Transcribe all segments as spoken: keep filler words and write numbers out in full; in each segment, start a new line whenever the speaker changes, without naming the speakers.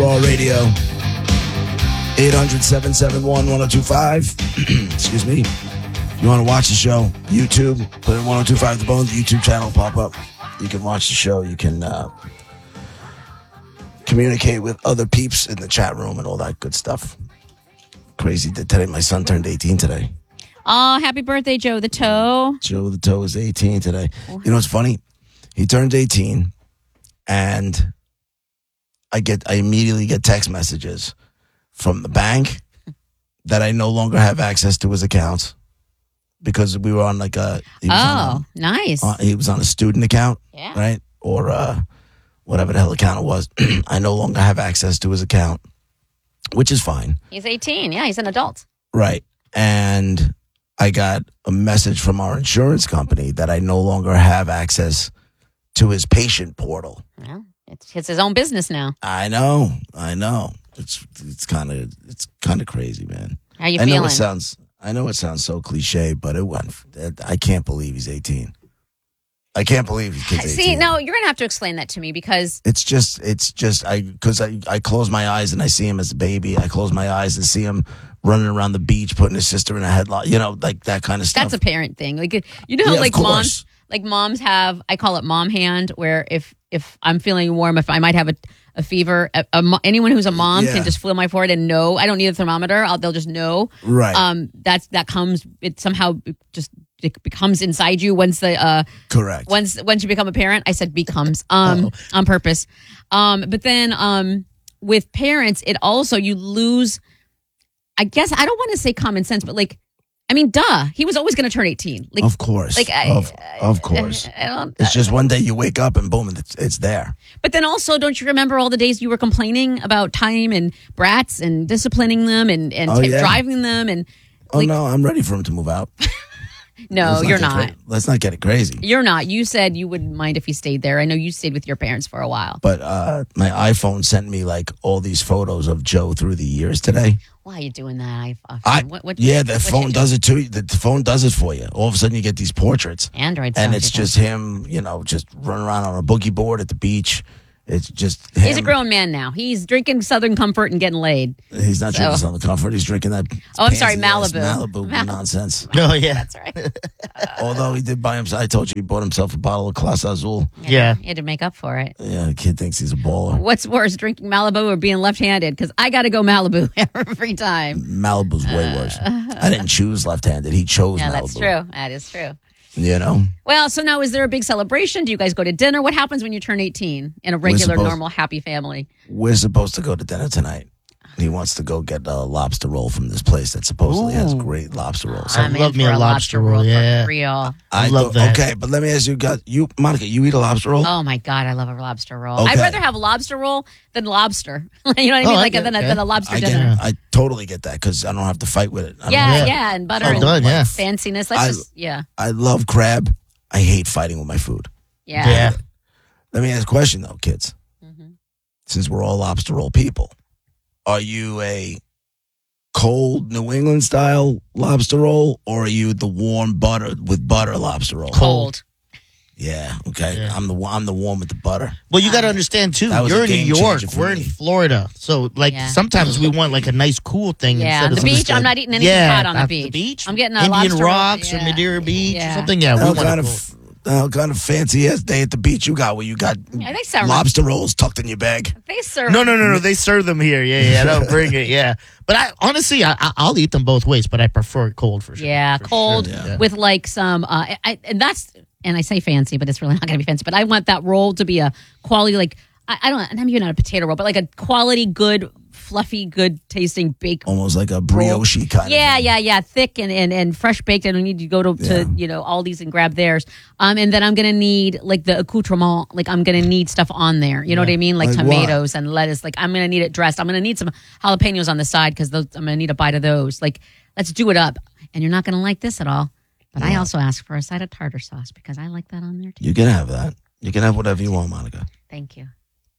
Raw Radio. eight hundred, seven seven one, one oh two five. Excuse me. You want to watch the show? YouTube. Put in one oh two five The Bone. The YouTube channel pop up. You can watch the show. You can uh, communicate with other peeps in the chat room and all that good stuff. Crazy that today my son turned eighteen today.
Oh, happy birthday, Joe the Toe.
Joe the Toe is eighteen today. You know what's funny? He turns eighteen, and I get I immediately get text messages from the bank that I no longer have access to his accounts because we were on like a he was
Oh,
on a,
nice.
uh, he was on a student account,
Yeah.
right? Or uh, whatever the hell account it was. I no longer have access to his account, which is fine.
He's eighteen. Yeah, he's an adult.
Right. And I got a message from our insurance company that I no longer have access to his patient portal.
Well, it's, it's his own business now.
I know. I know. It's it's kind of it's kind of crazy, man.
How you
I
feeling?
know it sounds I know it sounds so cliche, but it went. I can't believe he's eighteen. I can't believe he's kid's
See,
eighteen.
no, you're going to have to explain that to me because...
It's just, it's just, I, because I, I close my eyes and I see him as a baby. I close my eyes and see him running around the beach, putting his sister in a headlock, you know, like that kind of stuff.
That's a parent thing. Like, you know how
Yeah, of
like
course.
moms, like moms have, I call it mom hand, where if, if I'm feeling warm, if I might have a, a fever, a, a, mo- anyone who's a mom
Yeah.
can just feel my forehead and know. I don't need a thermometer. I'll, they'll just know.
Right.
Um, that's, that comes, it somehow just, it becomes inside you once the, uh,
Correct.
once, once you become a parent. I said becomes, um,
Oh.
on purpose. Um, but then, um, with parents, it also, you lose, I guess, I don't want to say common sense, but like, I mean, duh, he was always going to turn eighteen. Like,
of course.
like, I-
of, of course.
I don't,
It's just one day you wake up and boom, it's, it's there.
But then also, don't you remember all the days you were complaining about time and brats and disciplining them and, and
Oh,
t-
yeah.
driving them? And
Oh,
like,
no, I'm ready for him to move out.
no,
Let's
you're
get
not.
cra- let's not get it crazy.
You're not. You said you wouldn't mind if he stayed there. I know you stayed with your parents for a while.
But uh, my iPhone sent me like all these photos of Joe through the years today.
Why are you doing that? I, uh,
I,
what, what,
yeah, the
what
phone
you-
does it too. The phone does it for you. All of a sudden, you get these portraits,
Android
and
stuff,
it's
you
just him, you know, just running around on a boogie board at the beach. It's just him.
He's a grown man now. He's drinking Southern Comfort and getting laid.
He's not
So-
drinking Southern Comfort. He's drinking that.
Oh, I'm sorry,
pansy-ass
Malibu.
Malibu
Mal-
nonsense.
Oh, yeah.
That's right.
Although he did buy himself, I told you he bought himself a bottle of Clase Azul.
Yeah.
He had to make up for it.
Yeah, the kid thinks he's a baller.
What's worse, drinking Malibu or being left-handed? Because I got to go Malibu every time.
Malibu's way worse. I didn't choose left-handed. He chose
Yeah,
Malibu.
that's true. That is true.
You know?
Well, so now is there a big celebration? Do you guys go to dinner? What happens when you turn eighteen in a regular,
supposed-
normal, happy family?
We're supposed to go to dinner tonight. He wants to go get a lobster roll from this place that supposedly has
Ooh.
great lobster rolls.
I
I'm
love
in
me
for
a lobster roll,
for
yeah.
real.
I love that.
Okay, but let me ask you, got you, Monica, you eat a lobster roll?
Oh my God, I love a lobster roll.
Okay.
I'd rather have a lobster roll than lobster. you know what I mean?
Oh, I
like
get
than a,
it,
than
yeah.
a lobster
I
dinner.
get, I totally get that because I don't have to fight with it. I don't
Yeah,
have-
yeah,
Yeah.
and butter
Well
and
done, yeah.
fanciness. Let's
I-
just yeah,
I love crab. I hate fighting with my food.
yeah.
Yeah.
Let me ask a question though, kids.
Mhm.
Since we're all lobster roll people, are you a cold New England style lobster roll or are you the warm butter with butter lobster roll?
Cold.
Yeah, okay.
Yeah.
I'm the I'm the one with the butter.
Well, you got to understand, too,
That was
you're
a
in New
game
York.
changer for
We're in
me.
Florida. So, like,
Yeah.
sometimes we want, like, a nice, cool thing.
Yeah,
instead
on
of
the
something
beach. I'm not eating anything
yeah,
hot on the
at
beach.
the beach.
I'm getting a
Indian
lobster roll,
Rocks
yeah.
or Madeira Beach
Yeah.
or something. Yeah, we
What
want
kind
to
of what kind of fancy ass day at the beach you got where you got
Yeah, they serve
lobster rolls tucked in your bag?
They serve.
No, no, no, no. They serve them here. Yeah, yeah. I don't bring it. Yeah, but I honestly, I, I- I'll eat them both ways, but I prefer it cold for sure.
Yeah,
For
cold
sure, yeah.
with like some, uh, I, and that's, and I say fancy, but it's really not going to be fancy. But I want that roll to be a quality, like I, I don't, I'm even not a potato roll, but like a quality, good, fluffy, good tasting baked.
Almost like a brioche kind
Yeah,
of thing.
yeah, yeah, thick and, and, and fresh baked. I don't need to go to,
Yeah.
to you know Aldi's and grab theirs. Um, and then I'm gonna need like the accoutrement. Like I'm gonna need stuff on there. You know what I mean? Like,
Like what?
tomatoes and lettuce. Like I'm gonna need it dressed. I'm gonna need some jalapenos on the side because I'm gonna need a bite of those. Like let's do it up. And you're not gonna like this at all. But I also asked for a side of tartar sauce because I like that on there too.
You can have that. You can have whatever you want, Monica.
Thank you.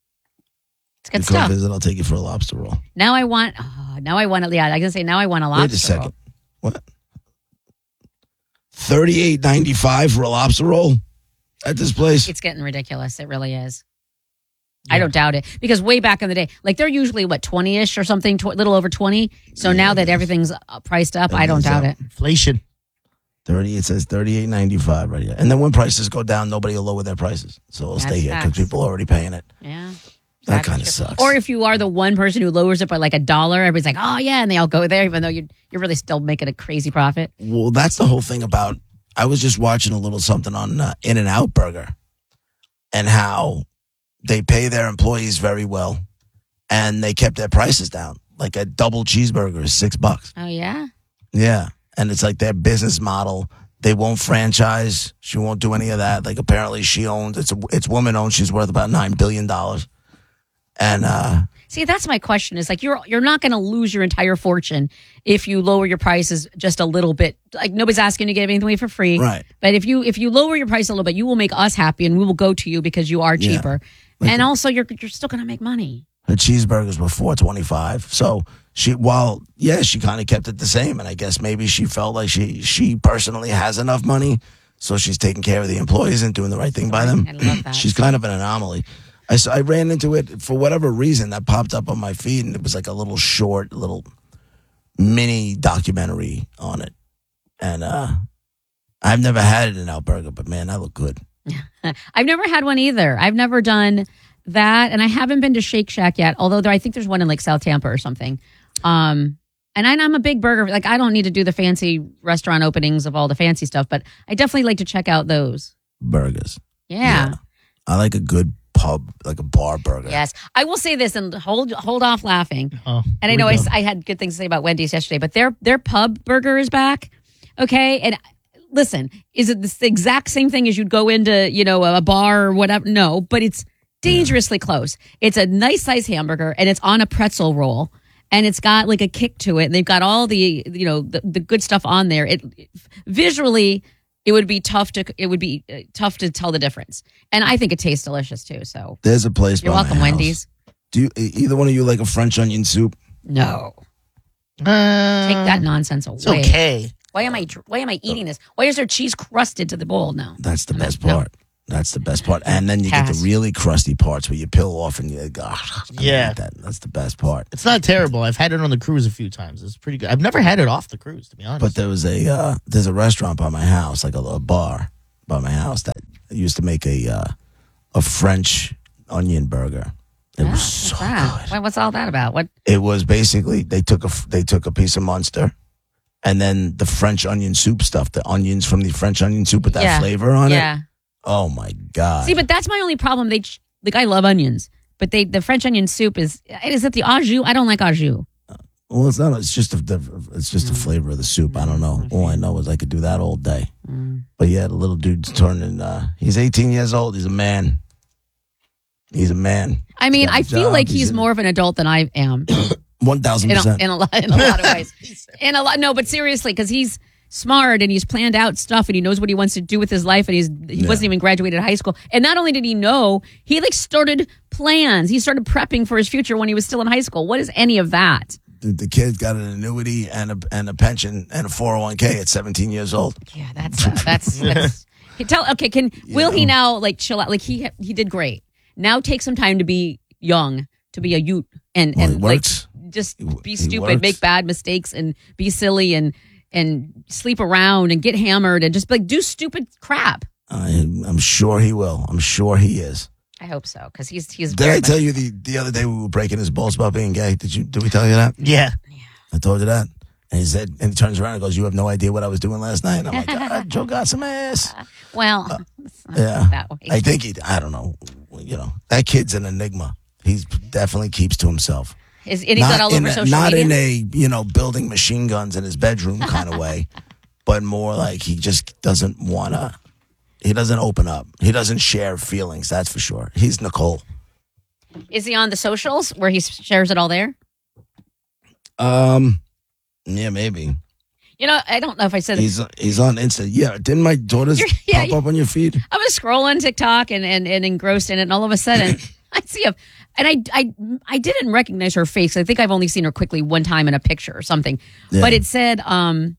It's good
You come
stuff.
visit, I'll take you for a lobster roll.
Now I want. Oh, now I want to. Yeah, I can say now I want a lobster.
Wait a second.
roll.
What? Thirty-eight ninety-five for a lobster roll at this place.
It's getting ridiculous. It really is. I don't doubt it because way back in the day, like they're usually what twenty-ish or something, a little over twenty. So now that everything's uh, priced up, I don't doubt it.
Inflation.
Thirty. It says thirty-eight ninety-five right here. And then when prices go down, nobody will lower their prices, so it'll
That's
stay here because
facts.
people are already paying it.
Yeah.
That
That's
kind of
true.
sucks.
Or if you are the one person who lowers it by like a dollar, everybody's like, oh yeah, and they all go there, even though you're you're really still making a crazy profit.
Well, that's the whole thing about. I was just watching a little something on uh, In-N-Out Burger, and how they pay their employees very well, and they kept their prices down. Like a double cheeseburger is six bucks.
Oh yeah.
Yeah, and it's like their business model. They won't franchise. She won't do any of that. Like apparently she owns. It's a, it's woman owned. She's worth about nine billion dollars. And uh,
See, that's my question. Is like you're you're not going to lose your entire fortune if you lower your prices just a little bit. Like nobody's asking you to give anything away for free,
right?
But if you if you lower your price a little bit, you will make us happy, and we will go to you because you are
Yeah.
cheaper,
Like
and
the-
also you're you're still going to make money.
Her cheeseburgers were four twenty five. So she, while yeah, she kind of kept it the same, and I guess maybe she felt like she she personally has enough money, so she's taking care of the employees and doing the right thing by them.
I love that.
She's kind of an anomaly. I, s- I ran into it for whatever reason that popped up on my feed, and it was like a little short, little mini documentary on it. And uh, I've never had it in Out Burger, but man, that looked good.
I've never had one either. I've never done that, and I haven't been to Shake Shack yet. Although there, I think there's one in like South Tampa or something. Um, and I, I'm a big burger. Like I don't need to do the fancy restaurant openings of all the fancy stuff, but I definitely like to check out those.
Burgers.
Yeah.
I like a good pub, like a bar burger.
Yes, I will say this and hold hold off laughing.
Oh,
And I
here
know
we
I,
go.
s- I had good things to say about Wendy's yesterday, but their their pub burger is back. Okay, and listen, is it the exact same thing as you'd go into you know a bar or whatever? No, but it's dangerously close. It's a nice size hamburger, and it's on a pretzel roll, and it's got like a kick to it. And they've got all the you know the, the good stuff on there. It visually. It would be tough to it would be uh, tough to tell the difference, and I think it tastes delicious too. So
There's a place.
you're
by my
welcome,
house.
Wendy's.
Do you, e- either one of you like a French onion soup?
No,
Uh,
take that nonsense away.
It's okay.
Why am I dr- why am I eating this? Why is there cheese crusted to the bowl? No,
That's the
I'm
best
not- no.
part. That's the best part. And then you get
Pass.
the really crusty parts where you peel off and you go, "Ah, I
Yeah.
like that. That's the best part.
It's not terrible. I've had it on the cruise a few times. It's pretty good. I've never had it off the cruise, to be honest.
But there was a uh, there's a restaurant by my house, like a, a bar by my house that used to make a uh, a French onion burger. It
Yeah,
was
what's
so
that?
good.
What- What's all that about? What?
It was basically they took a they took a piece of Munster, and then the French onion soup stuff, the onions from the French onion soup with that
Yeah.
flavor on it.
Yeah.
Oh my god!
See, but that's my only problem. They ch- like I love onions, but they the French onion soup is is it the au jus? I don't like au jus.
Well, it's not. It's just the, the it's just the
Mm.
flavor of the soup. I don't know. All I know is I could do that all day.
Mm.
But yeah, the little dude's turning. Uh, he's eighteen years old. He's a man. He's a man.
I mean,
got a
I feel
job.
like
He's
he's
in-
more of an adult than I am
One thousand
in a,
percent.
in a lot in a lot of ways. In a lot, no, but seriously, because he's smart and he's planned out stuff and he knows what he wants to do with his life and he's he
Yeah.
wasn't even graduated high school. And not only did he know, he like started plans. He started prepping for his future when he was still in high school. What is any of that?
The, the kid got an annuity and a and a pension and a four hundred one k at seventeen years old.
Yeah, that's uh, that's. that's Hey, tell okay. Can will he now like chill out? Like he he did great. Now take some time to be young, to be a youth, and
Well,
and
he
like
works.
just
He-
be
he
stupid,
works.
make bad mistakes, and be silly, and and sleep around, and get hammered, and just like do stupid crap.
I, I'm sure he will. I'm sure he is.
I hope so because he's he's.
Did
very
I tell
much-
you the, the other day we were breaking his balls about being gay? Did you? Did we tell you that?
yeah.
I told you that. And he said, and he turns around and goes, "You have no idea what I was doing last night." And I'm like, God, "Joe got some ass."
Well, it's not
Uh, Yeah,
that way.
I think he. I don't know. You know, that kid's an enigma. He definitely keeps to himself.
Is and he's not all
in
over
a,
social
not
media.
in a you know building machine guns in his bedroom kind of way, but more like he just doesn't wanna. He doesn't open up. He doesn't share feelings. That's for sure. He's Nicole.
Is he on the socials where he shares it all there?
Um, yeah, maybe
You know, I don't know if I said it.
he's he's on Insta. Yeah, didn't my daughters
You're- yeah,
pop
you-
up on your feed?
I was scrolling TikTok and, and, and engrossed in it, and all of a sudden I see a, and I, I, I didn't recognize her face. I think I've only seen her quickly one time in a picture or something,
Yeah.
but it said, um,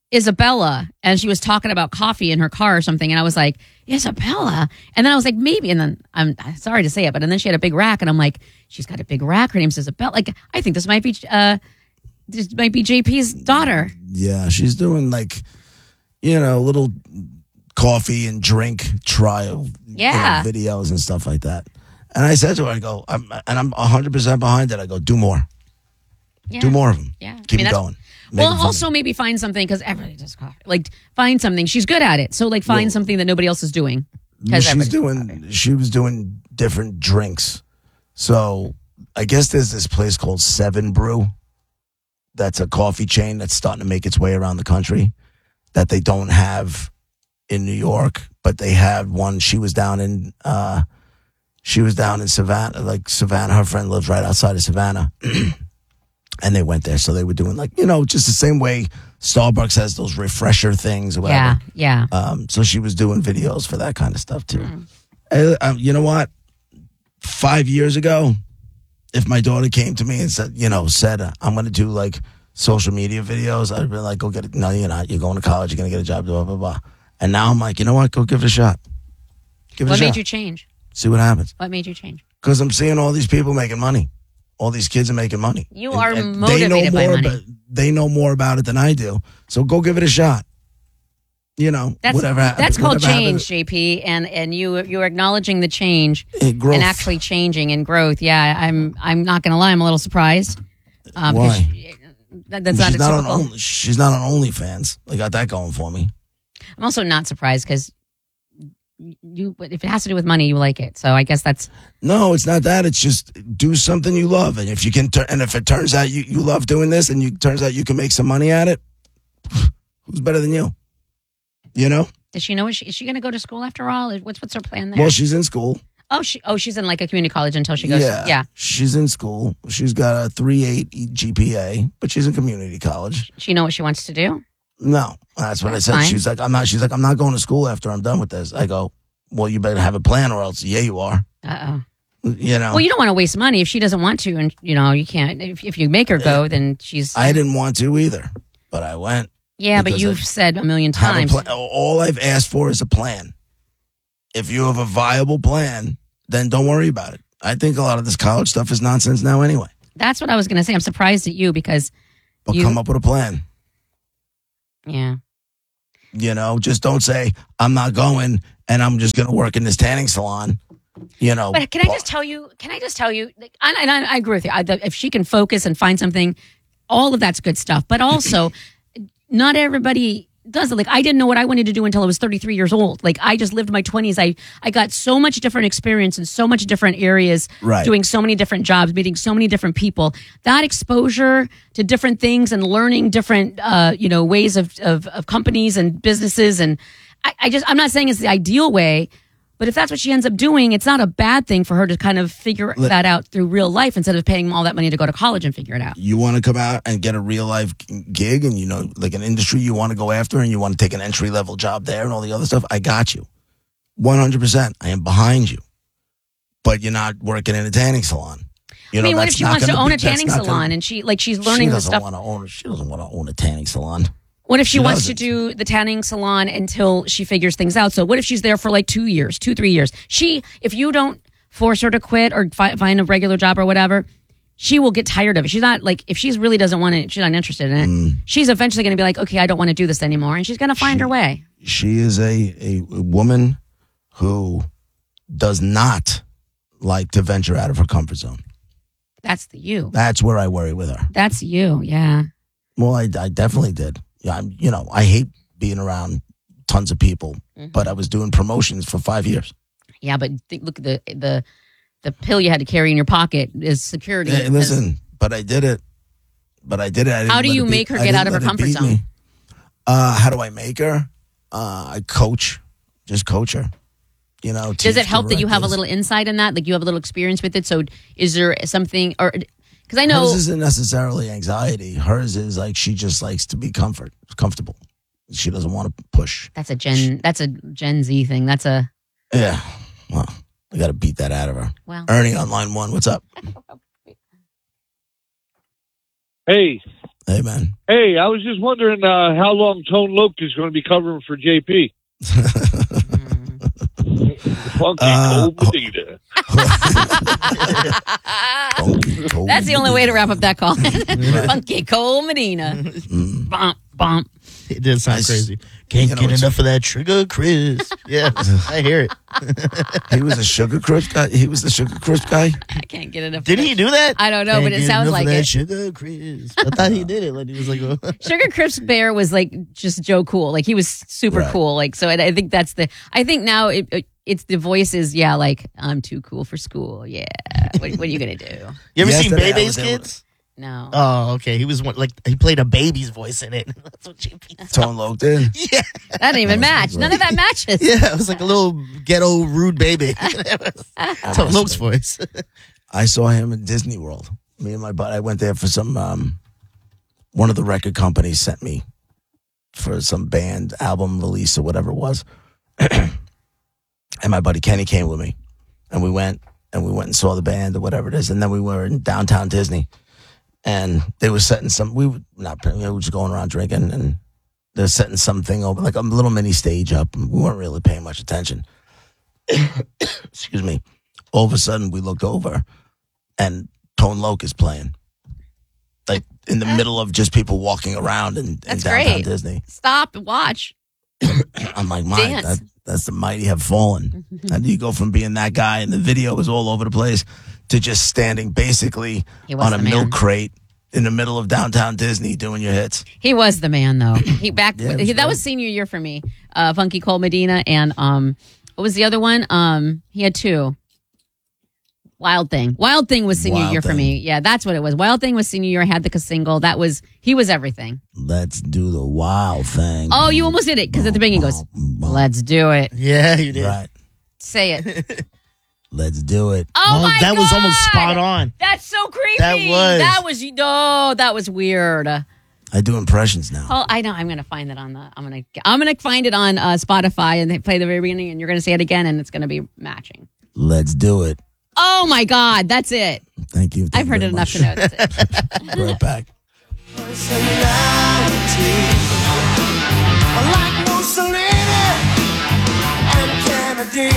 Isabella, and she was talking about coffee in her car or something, and I was like, Isabella, and then I was like, maybe, and then I'm sorry to say it, but and then she had a big rack, and I'm like, she's got a big rack. Her name's Isabella. Like, I think this might be, uh, this might be J P's daughter.
Yeah, she's doing like, you know, little coffee and drink trial,
Yeah,
you know, videos and stuff like that. And I said to her, I go, I'm, and I'm one hundred percent behind it. I go, do more,
yeah.
do more of them.
Yeah,
keep
I mean,
it going. Make
Well,
it funny.
also maybe find something because everybody does coffee. Like find something. She's good at it. So like find
Well,
something that nobody else is doing.
Well,
'Cause
she's
everybody's
doing.
coffee.
She was doing different drinks. So I guess there's this place called Seven Brew. That's a coffee chain that's starting to make its way around the country. That they don't have in New York, but they have one. She was down in. Uh, she was down in Savannah, like Savannah. Her friend lives right outside of Savannah. And they went there. So they were doing like, you know, just the same way Starbucks has those refresher things or whatever.
Yeah, yeah.
Um, so she was doing videos for that kind of stuff too. Mm. Uh, um, you know what? Five years ago, if my daughter came to me and said, you know, said, uh, I'm going to do like social media videos, I'd be like, go get it. No, you're not. You're going to college. You're going to get a job, blah, blah, blah. And now I'm like, you know what? Go give it a shot. Give it
What
a
made
shot.
you change?
See what happens.
What made you change?
Because I'm seeing all these people making money. All these kids are making money.
You
And-
are
and
motivated
they know
by
more
money.
About, they know more about it than I do. So go give it a shot. You know,
That's
whatever.
that's called
whatever
change,
happens,
J P, and and you you're acknowledging the change
eh, growth.
and actually changing and growth. Yeah, I'm I'm not gonna lie, I'm a little surprised. Um, 'cause
Why?
she- that, that's not
she's
a
not on
typical.
only, she's not on OnlyFans. They got that going for me.
I'm also not surprised because you if it has to do with money, you like it. So I guess that's
No, it's not that. It's just do something you love, and if you can, tur- and if it turns out you, you love doing this, and you turns out you can make some money at it, who's better than you? You know.
does she know? Is she, is she going to go to school after all? What's what's her plan there?
Well, she's in school.
oh, she oh she's in like a community college until she goes.
Yeah,
yeah.
She's in school. She's got a three eight G P A, but she's in community college.
She know what she wants to do.
No, that's what
That's
I said.
fine.
She's like, I'm not. She's like, I'm not going to school after I'm done with this. I go, well, you better have a plan, or else, yeah, you are.
Uh oh.
You know.
Well, you don't want to waste money if she doesn't want to, and you know you can't. If, if you make her go, then she's.
I didn't want to either, but I went.
yeah, but
because
you've
I
said a million
Have a
times.
pla- all I've asked for is a plan. If you have a viable plan, then don't worry about it. I think a lot of this college stuff is nonsense now anyway.
That's what I was going to say. I'm surprised at you because,
But
You-
come up with a plan.
yeah.
You know, just don't say, I'm not going and I'm just going to work in this tanning salon. You know.
But can I just tell you? Can I just tell you? like, And, and I, I agree with you. I, the, if she can focus and find something, all of that's good stuff. But also, not everybody does it. Like I didn't know what I wanted to do until I was thirty-three years old. Like I just lived my twenties. I I got so much different experience in so much different areas,
Right.
doing so many different jobs, meeting so many different people. That exposure to different things and learning different, uh, you know, ways of, of of companies and businesses. And I, I just I'm not saying it's the ideal way. But if that's what she ends up doing, it's not a bad thing for her to kind of figure
Let-
that out through real life instead of paying all that money to go to college and figure it out.
You want to come out and get a real life gig and, you know, like an industry you want to go after and you want to take an entry level job there and all the other stuff. I got you. one hundred percent. I am behind you. But you're not working in a tanning salon. You
I
know,
mean, what
that's
if she
not
wants to
gonna
own
be-
a tanning
that's not
salon
gonna-
and she like she's learning
she
the
doesn't
stuff?
Want to own, she doesn't want to own a tanning salon.
What if she,
She
wants to
doesn't.
do the tanning salon until she figures things out? So what if she's there for like two years, two, three years? She, if you don't force her to quit or fi- find a regular job or whatever, she will get tired of it. She's not like, if she's really doesn't want it, she's not interested in it.
Mm.
She's eventually going to be like, okay, I don't want to do this anymore. And she's going to find
She-
her way.
She is a, a woman who does not like to venture out of her comfort zone.
That's the you.
That's where I worry with her.
That's you. Yeah.
Well, I, I definitely did. Yeah, I'm, you know, I hate being around tons of people,
Mhm.
but I was doing promotions for five years.
Yeah. But think, look at the, the, the pill you had to carry in your pocket is security.
Hey, listen, but I did it. But I did it. I didn't
How do
let
you
it beat-
make her
I
get out
didn't
of her
let it
comfort
beat
zone?
me. Uh, how do I make her? Uh, I coach, just coach her. You know,
Does
teach
it help that you have a
directives.
little insight in that? Like you have a little experience with it? So is there something, or, because I know.
Hers isn't necessarily anxiety. Hers is like she just likes to be comfort, comfortable. She doesn't want to push.
That's a Gen. That's a Gen Z thing. That's a
Yeah. Well, I got to beat that out of her.
well.
Ernie on line one. What's up?
Hey,
Hey, man.
Hey, I was just wondering uh, how long Tone Loc is going to be covering for J P. Funky
Uh,
Cold Medina.
Funky Cold
That's the only way to wrap up that call.
Medina.
Funky Cold Medina.
Mm.
Bump, bump.
It did sound
Nice.
crazy. Can't
You know,
get
it's-
enough of that sugar, Chris. Yeah, I hear it.
He was a Sugar Crisp guy. He was the Sugar Crisp guy.
I can't get enough.
Did
of
he
it.
do that?
I don't know,
Can't
but it
get
sounds
enough
like
of that
it.
Sugar, Chris. I thought he did it. Like he was like, oh.
Sugar Crisp Bear was like just Joe Cool. Like he was super
Right.
cool. Like so, I, I think that's the. I think now it, it, it's the voice is yeah. Like I'm too cool for school. Yeah. What, what are you gonna do?
You ever seen
Yesterday, I
Bebe's
was able
Kids?
No.
Oh, okay. He was one, like he played a baby's voice in it. That's what J P.
Tone Loc did.
Yeah,
That didn't even match. None of that matches.
yeah. It was like a little ghetto rude baby. Tom Loc's voice.
I saw him in Disney World. Me and my buddy, I went there for some, um, one of the record companies sent me for some band album release or whatever it was. And my buddy Kenny came with me. And we went and we went and saw the band or whatever it is. And then we were in downtown Disney. And they were setting some, we were not, we were just going around drinking and they're setting something over, like a little mini stage up. And we weren't really paying much attention. Excuse me. All of a sudden we looked over and Tone Loc is playing. Like in the middle of just people walking around in, in
That's
downtown
great.
Disney.
Stop and watch.
I'm like, my,
Dance.
that, that's the mighty have fallen. How do you go from being that guy and the video was all over the place to just standing basically
He was
on a
the man.
milk crate in the middle of downtown Disney doing your hits?
He was the man, though. He back
Yeah, it was
he, that
great.
was senior year for me. Uh, Funky Cole Medina and um, what was the other one? Um, he had two. Wild Thing. Wild Thing was senior
Wild
year for
Thing.
me. Yeah, that's what it was. Wild Thing was senior year. I had the single. That was he was everything.
Let's do the wild thing.
Oh, you almost did it because at the beginning he goes, "Let's do it."
Yeah, you did.
Right.
Say it.
Let's do it.
Oh,
Oh,
my
that
God!
was almost spot on.
That's so creepy.
That was.
That was no. That was weird.
I do impressions now.
Oh, I know. I'm gonna find it on the. I'm gonna. I'm gonna find it on uh, Spotify and they play the very beginning, and you're gonna say it again, and it's gonna be matching.
Let's do it.
Oh my God, that's it.
Thank you. Thank
I've
you
heard
very
it enough
much.
to know that's it.
Right back.
Like Mussolini and Kennedy.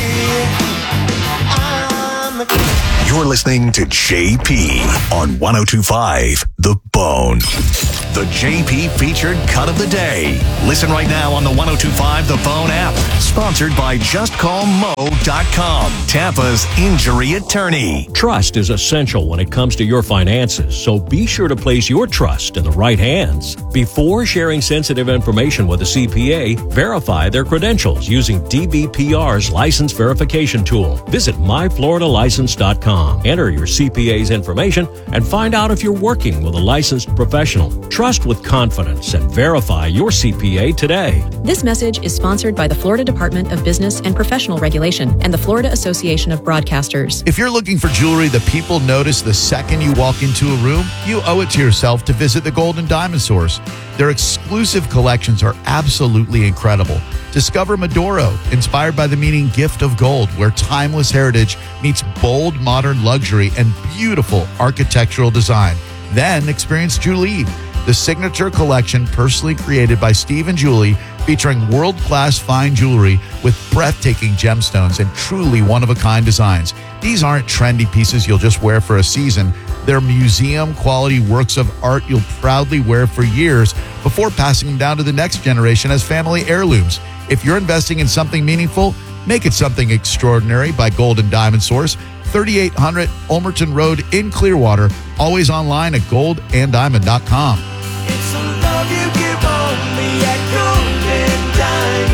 I'm a
You're listening to J P on ten twenty-five The Bone. The J P featured cut of the day. Listen right now on the ten twenty-five The Bone app. Sponsored by just call mo dot com, Tampa's injury attorney.
Trust is essential when it comes to your finances, so be sure to place your trust in the right hands. Before sharing sensitive information with a C P A, verify their credentials using D B P R's license verification tool. Visit my florida license dot com. Enter your C P A's information and find out if you're working with a licensed professional. Trust with confidence and verify your C P A today.
This message is sponsored by the Florida Department of Business and Professional Regulation and the Florida Association of Broadcasters.
If you're looking for jewelry that people notice the second you walk into a room, you owe it to yourself to visit the Gold and Diamond Source. Their exclusive collections are absolutely incredible. Discover Maduro, inspired by the meaning gift of gold, where timeless heritage meets bold modern luxury and beautiful architectural design. Then experience Julie, the signature collection personally created by Steve and Julie, featuring world-class fine jewelry with breathtaking gemstones and truly one-of-a-kind designs. These aren't trendy pieces you'll just wear for a season. They're museum-quality works of art you'll proudly wear for years before passing them down to the next generation as family heirlooms. If you're investing in something meaningful, make it something extraordinary by Gold and Diamond Source, thirty-eight hundred Ulmerton Road in Clearwater, always online at gold and diamond dot com.
It's a love you give only at Gold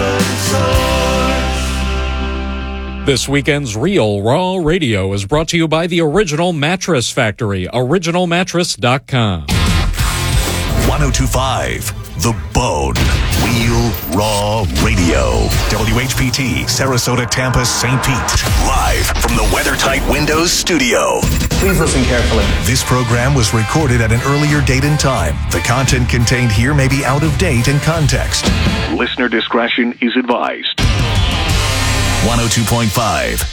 and Diamond Source.
This weekend's Real Raw Radio is brought to you by the Original Mattress Factory, original mattress dot com.
ten twenty-five The Bone. Real Raw Radio. W H P T, Sarasota, Tampa, Saint Pete. Live from the WeatherTight Windows studio.
Please listen carefully.
This program was recorded at an earlier date and time. The content contained here may be out of date and context. Listener discretion is advised. one oh two point five